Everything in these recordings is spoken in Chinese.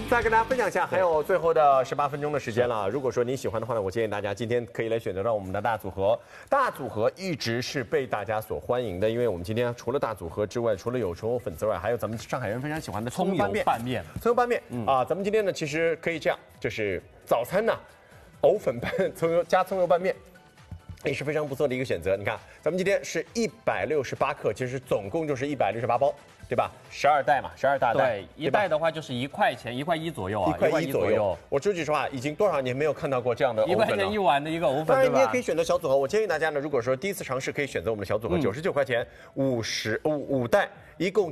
再跟大家分享一下，还有最后的18分钟的时间了。如果说您喜欢的话呢，我建议大家今天可以来选择到我们的大组合。大组合一直是被大家所欢迎的，因为我们今天除了大组合之外，除了有纯藕粉之外，还有咱们上海人非常喜欢的葱油拌面。葱油拌面啊，咱们今天呢其实可以这样，就是早餐呢，藕粉拌葱油加葱油拌面。也是非常不错的一个选择。你看，咱们今天是168克，其实总共就是168包，对吧？12袋嘛，12大袋。 对，一袋的话就是1块钱，1块1左右啊 ，1块1左右。我说句实话，已经多少年没有看到过这样的藕粉了。 1块钱1碗的一个藕粉， 当然，你也可以选择小组合。我建议大家呢，如果说第一次尝试，可以选择我们的小组合，99块钱，5袋。一共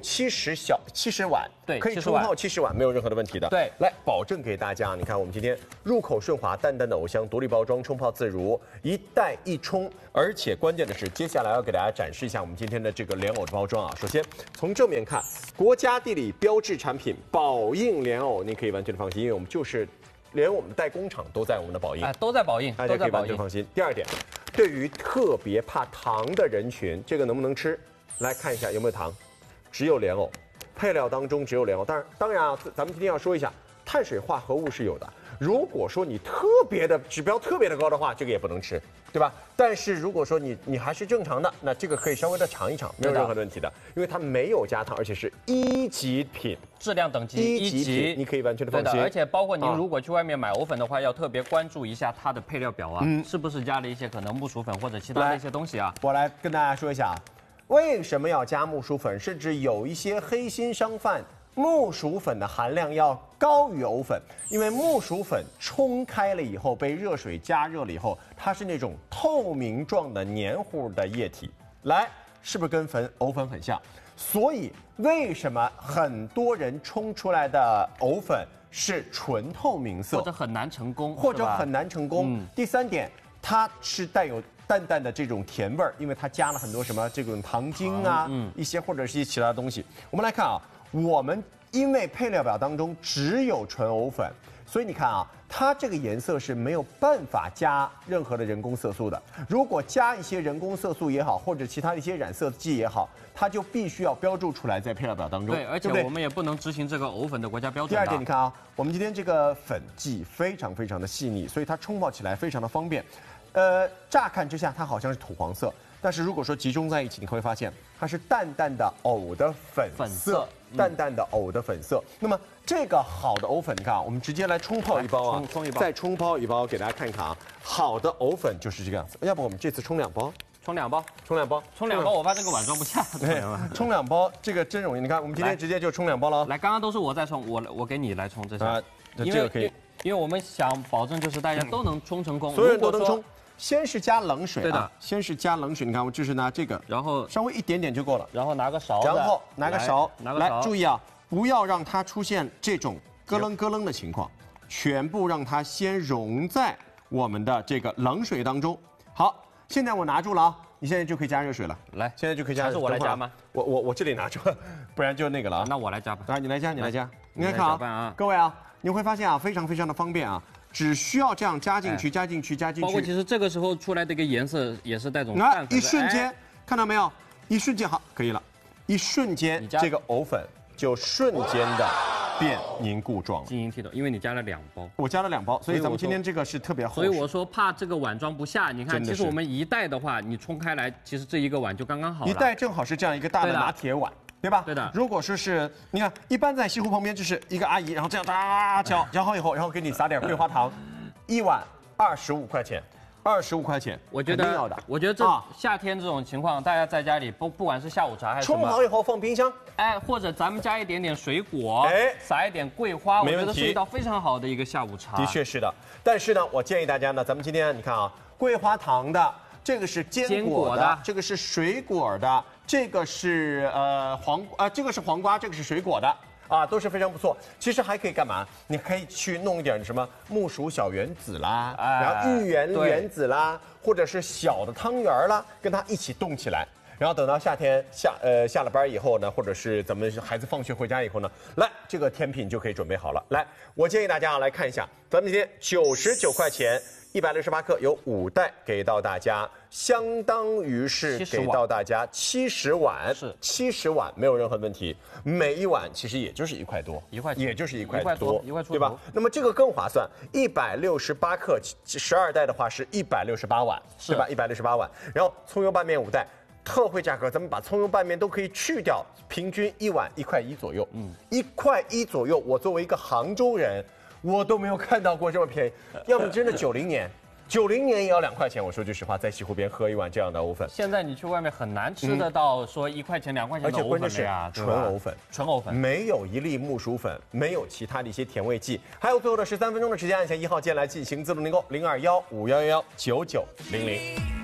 70碗， 对， 可以冲泡70碗，没有任何的问题的。 对， 来保证给大家，你看我们今天入口顺滑，淡淡的藕香，独立包装，冲泡自如，一袋一冲。而且关键的是，接下来要给大家展示一下我们今天的这个莲藕的包装啊。首先从正面看，国家地理标志产品宝应莲藕，您可以完全的放心，因为我们就是连我们代工厂都在我们的宝应， 都在宝应， 大家可以完全放心。第二点，对于特别怕糖的人群，这个能不能吃？来看一下有没有糖。只有莲藕，配料当中只有莲藕。当然啊，咱们今天要说一下，碳水化合物是有的。如果说你特别的指标特别的高的话，这个也不能吃，对吧？但是如果说你还是正常的，那这个可以稍微的尝一尝，没有任何的问题的，因为它没有加糖，而且是1级品， 质量等级 1级，你可以完全的放心。 而且包括您如果去外面买藕粉的话，要特别关注一下它的配料表啊，是不是加了一些可能木薯粉或者其他的一些东西啊？ 我来跟大家说一下啊。为什么要加木薯粉？甚至有一些黑心商贩，木薯粉的含量要高于藕粉，因为木薯粉冲开了以后，被热水加热了以后，它是那种透明状的黏糊的液体，来，是不是跟藕粉很像？所以为什么很多人冲出来的藕粉是纯透明色， 或者很难成功， 第三点，它是带有淡淡的这种甜味儿，因为它加了很多什么这种糖精啊，一些或者是一些其他的东西。我们来看啊，我们因为配料表当中只有纯藕粉，所以你看啊，它这个颜色是没有办法加任何的人工色素的。如果加一些人工色素也好，或者其他的一些染色剂也好，它就必须要标注出来在配料表当中。 对，而且我们也不能执行这个藕粉的国家标准。 第二点，你看啊，我们今天这个粉剂非常非常的细腻，所以它冲泡起来非常的方便。乍看之下它好像是土黄色，但是如果说集中在一起，你会发现它是淡淡的藕的粉色，淡淡的藕的粉色。那么这个好的藕粉，你看啊，我们直接来冲泡一包啊，再冲泡一包给大家看一看啊。好的藕粉就是这个样子，要不我们这次冲2包？ 冲2包，我怕这个碗装不下。 对，冲2包，这个真容易。你看，我们今天直接就冲2包了。 来，刚刚都是我在冲，我给你来冲这些。 这个可以， 因为我们想保证就是大家都能冲成功， 所有人都能冲。先是加冷水， 对的， 先是加冷水。你看，我就是拿这个， 然后稍微一点点就够了， 然后拿个勺子， 然后拿个勺，来注意啊，不要让它出现这种咯楞咯楞的情况，全部让它先溶在我们的这个冷水当中。好，现在我拿住了啊，你现在就可以加热水了。 来， 现在就可以加热水。 还是我来加吗？ 我这里拿住，不然就那个了啊。 那我来加吧。 啊，你来加。你看啊，各位啊，你会发现啊，非常非常的方便啊。只需要这样加进去。 包括其实这个时候出来的一个颜色也是带种淡粉。一瞬间，看到没有？一瞬间好，可以了。一瞬间，这个藕粉就瞬间的变凝固状了。 晶莹剔透，因为你加了2包。 我加了2包，所以咱们今天这个是特别厚。 所以我说怕这个碗装不下。你看，其实我们1袋的话，你冲开来，其实这一个碗就刚刚好了。 1袋正好是这样一个大的拿铁碗。对吧？ 对的。 如果说是，你看，一般在西湖旁边就是一个阿姨，然后这样搅好以后，然后给你撒点桂花糖，1碗25块钱，25块钱， 我觉得这夏天这种情况，大家在家里不管是下午茶还是什么， 冲好以后放冰箱， 或者咱们加一点点水果，撒一点桂花，我觉得是一道非常好的一个下午茶。 的确是的，但是呢，我建议大家呢，咱们今天你看啊，桂花糖的。这个是坚果的，这个是水果的，这个是这个是黄瓜，这个是水果的啊，都是非常不错。其实还可以干嘛？你可以去弄一点什么木薯小圆子啦，然后芋圆圆子啦，或者是小的汤圆啦，跟它一起冻起来。 然后等到夏天下了班以后呢，或者是咱们孩子放学回家以后呢，来这个甜品就可以准备好了。来，我建议大家来看一下，咱们今天99块钱。168克有5袋给到大家，相当于是给到大家70碗， 是 70碗没有任何问题。每一碗其实也就是1块多，也就是1块多，对吧？那么这个更划算，168克12袋的话是168碗，对吧？168碗。然后葱油拌面5袋。特惠价格，咱们把葱油拌面都可以去掉，平均一碗1块1左右，1块1左右。我作为一个杭州人。我都没有看到过这么便宜，要么真的90年也要2块钱。我说句实话，在西湖边喝一碗这样的藕粉， 现在你去外面很难吃得到说1块钱2块钱的藕粉的呀， 纯藕粉， 纯藕粉， 没有一粒木薯粉，没有其他的一些甜味剂。还有最后的13分钟的时间，按下1号键来进行自动订购，0215119900。